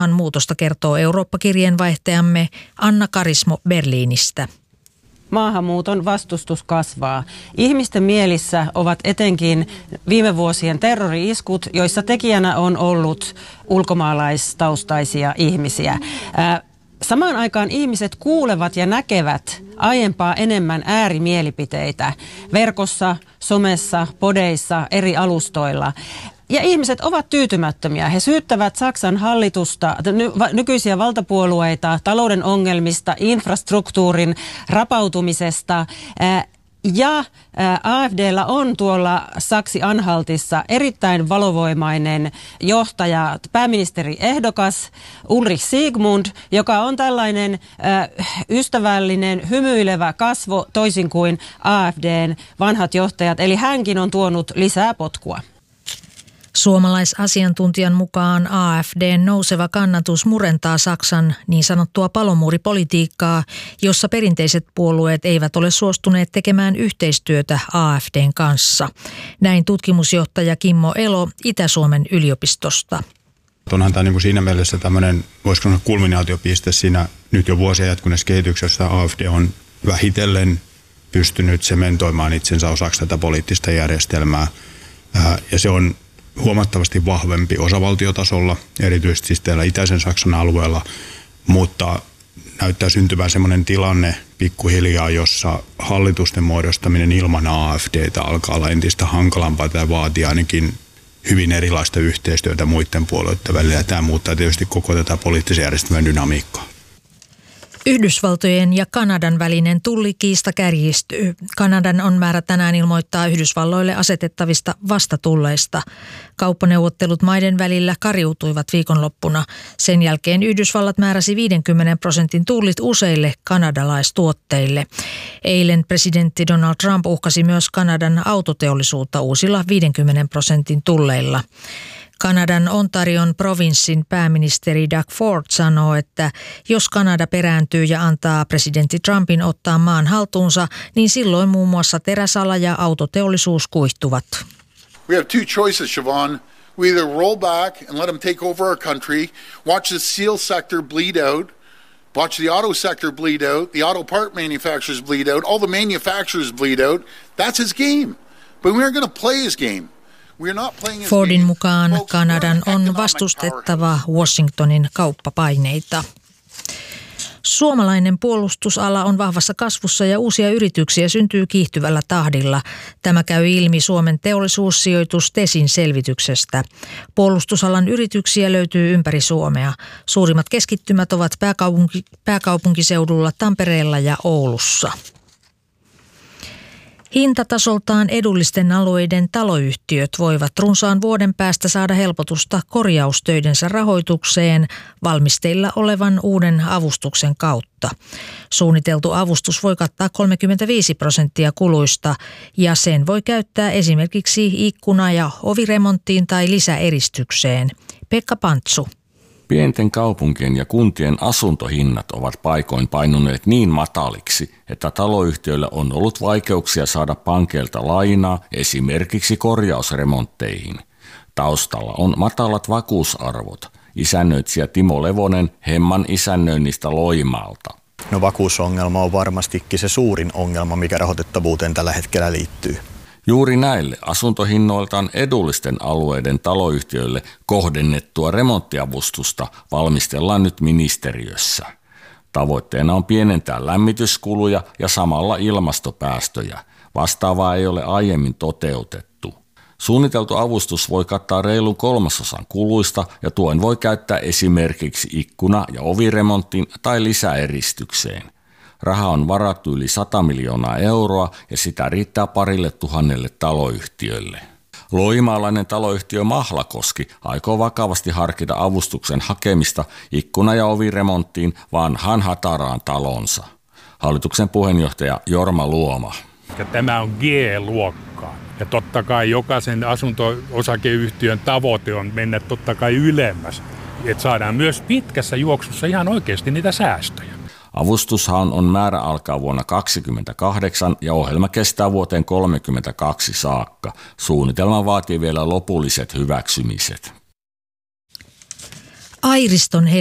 Muutosta kertoo Eurooppa-kirjeenvaihtajamme Anna Karismo Berliinistä. Maahanmuuton vastustus kasvaa. Ihmisten mielissä ovat etenkin viime vuosien terrori-iskut, joissa tekijänä on ollut ulkomaalaistaustaisia ihmisiä. Samaan aikaan ihmiset kuulevat ja näkevät aiempaa enemmän äärimielipiteitä verkossa, somessa, podeissa, eri alustoilla. Ja ihmiset ovat tyytymättömiä. He syyttävät Saksan hallitusta, nykyisiä valtapuolueita, talouden ongelmista, infrastruktuurin rapautumisesta. Ja AfD:llä on tuolla Saksi-Anhaltissa erittäin valovoimainen johtaja, pääministeriehdokas Ulrich Siegmund, joka on tällainen ystävällinen, hymyilevä kasvo toisin kuin AfD:n vanhat johtajat. Eli hänkin on tuonut lisää potkua. Suomalaisasiantuntijan mukaan AfD:n nouseva kannatus murentaa Saksan niin sanottua palomuuripolitiikkaa, jossa perinteiset puolueet eivät ole suostuneet tekemään yhteistyötä AfD:n kanssa. Näin tutkimusjohtaja Kimmo Elo Itä-Suomen yliopistosta. Onhan tämä siinä mielessä tämmöinen, voisiko sanoa kulminaatiopiste siinä nyt jo vuosia jatkuneessa kehityksessä. AfD on vähitellen pystynyt sementoimaan itsensä osaksi tätä poliittista järjestelmää ja se on huomattavasti vahvempi osavaltiotasolla, erityisesti siis täällä itäisen Saksan alueella, mutta näyttää syntyvän semmoinen tilanne pikkuhiljaa, jossa hallitusten muodostaminen ilman AfD:tä alkaa olla entistä hankalampaa tai vaatii ainakin hyvin erilaista yhteistyötä muiden puolueiden välillä. Ja tämä muuttaa tietysti koko tätä poliittisen järjestelmän dynamiikkaa. Yhdysvaltojen ja Kanadan välinen tullikiista kärjistyy. Kanadan on määrä tänään ilmoittaa Yhdysvalloille asetettavista vastatulleista. Kauppaneuvottelut maiden välillä kariutuivat viikonloppuna. Sen jälkeen Yhdysvallat määräsi 50% tullit useille kanadalaistuotteille. Eilen presidentti Donald Trump uhkasi myös Kanadan autoteollisuutta uusilla 50% tulleilla. Kanadan Ontarion provinssin pääministeri Doug Ford sanoo, että jos Kanada perääntyy ja antaa presidentti Trumpin ottaa maan haltuunsa, niin silloin muun muassa teräsala ja autoteollisuus kuihtuvat. We have two choices, Siobhan. We either roll back and let them take over our country, watch the steel sector bleed out, watch the auto sector bleed out, the auto part manufacturers bleed out, all the manufacturers bleed out. That's his game. But we aren't going to play his game. Fordin mukaan Kanadan on vastustettava Washingtonin kauppapaineita. Suomalainen puolustusala on vahvassa kasvussa ja uusia yrityksiä syntyy kiihtyvällä tahdilla. Tämä käy ilmi Suomen teollisuussijoitus Tesin selvityksestä. Puolustusalan yrityksiä löytyy ympäri Suomea. Suurimmat keskittymät ovat pääkaupunkiseudulla Tampereella ja Oulussa. Hintatasoltaan edullisten alueiden taloyhtiöt voivat runsaan vuoden päästä saada helpotusta korjaustöidensä rahoitukseen valmisteilla olevan uuden avustuksen kautta. Suunniteltu avustus voi kattaa 35% kuluista ja sen voi käyttää esimerkiksi ikkuna- ja oviremonttiin tai lisäeristykseen. Pekka Pantsu. Pienten kaupunkien ja kuntien asuntohinnat ovat paikoin painuneet niin mataliksi, että taloyhtiöillä on ollut vaikeuksia saada pankeilta lainaa esimerkiksi korjausremontteihin. Taustalla on matalat vakuusarvot. Isännöitsijä Timo Levonen Hemman isännöinnistä Loimaalta. No vakuusongelma on varmastikin se suurin ongelma, mikä rahoitettavuuteen tällä hetkellä liittyy. Juuri näille asuntohinnoiltaan edullisten alueiden taloyhtiöille kohdennettua remonttiavustusta valmistellaan nyt ministeriössä. Tavoitteena on pienentää lämmityskuluja ja samalla ilmastopäästöjä. Vastaavaa ei ole aiemmin toteutettu. Suunniteltu avustus voi kattaa reilun 1/3 kuluista ja tuen voi käyttää esimerkiksi ikkuna- ja oviremonttiin tai lisäeristykseen. Raha on varattu yli 100 miljoonaa euroa ja sitä riittää 2,000 taloyhtiölle. Loimaalainen taloyhtiö Mahlakoski aikoo vakavasti harkita avustuksen hakemista ikkuna- ja oviremonttiin vanhaan hataraan talonsa. Hallituksen puheenjohtaja Jorma Luoma. Tämä on G-luokkaa. Ja totta kai jokaisen asunto-osakeyhtiön tavoite on mennä totta kai ylemmäs. Että saadaan myös pitkässä juoksussa ihan oikeasti niitä säästöjä. Avustushaun on määrä alkaa vuonna 2028 ja ohjelma kestää vuoteen 2032 saakka. Suunnitelma vaatii vielä lopulliset hyväksymiset. Airiston